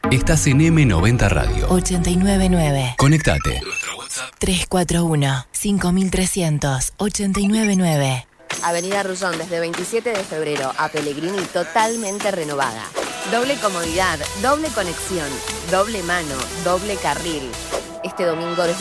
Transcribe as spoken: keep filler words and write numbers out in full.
Estás en eme noventa Radio. ochenta y nueve nueve. Conectate. tres cuatro uno, cinco tres cero cero, ochenta y nueve nueve. Avenida Rullón desde veintisiete de febrero a Pellegrini totalmente renovada. Doble comodidad, doble conexión, doble mano, doble carril. Este domingo desde